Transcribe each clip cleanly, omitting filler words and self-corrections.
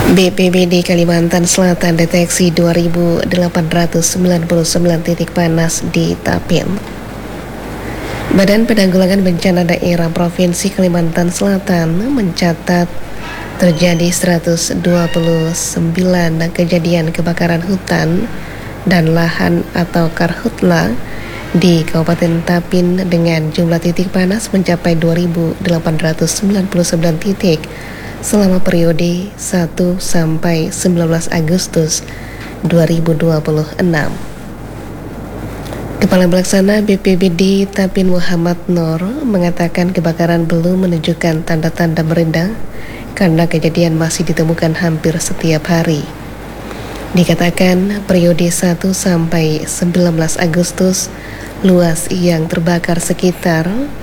BPBD Kalimantan Selatan deteksi 2.899 titik panas di Tapin. Badan Penanggulangan Bencana Daerah Provinsi Kalimantan Selatan mencatat terjadi 129 kejadian kebakaran hutan dan lahan atau karhutla di Kabupaten Tapin dengan jumlah titik panas mencapai 2.899 titik selama periode 1 sampai 19 Agustus 2026. Kepala Pelaksana BPBD Tapin Muhammad Nur mengatakan kebakaran belum menunjukkan tanda-tanda meredah karena kejadian masih ditemukan hampir setiap hari. Dikatakan periode 1 sampai 19 Agustus luas yang terbakar sekitar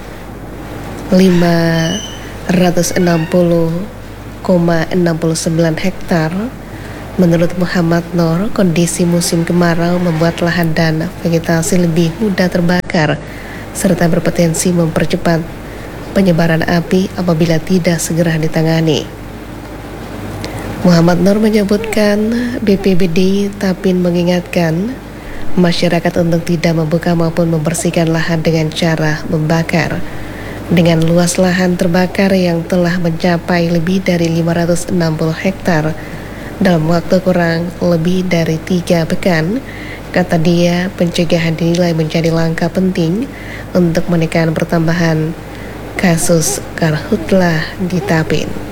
560,69 hektar. Menurut Muhammad Nur, kondisi musim kemarau membuat lahan dan vegetasi lebih mudah terbakar serta berpotensi mempercepat penyebaran api apabila tidak segera ditangani. Muhammad Nur menyebutkan BPBD Tapin mengingatkan masyarakat untuk tidak membuka maupun membersihkan lahan dengan cara membakar. Dengan luas lahan terbakar yang telah mencapai lebih dari 560 hektar dalam waktu kurang lebih dari 3 pekan, kata dia, pencegahan dinilai menjadi langkah penting untuk menekan pertambahan kasus karhutlah di Tapin.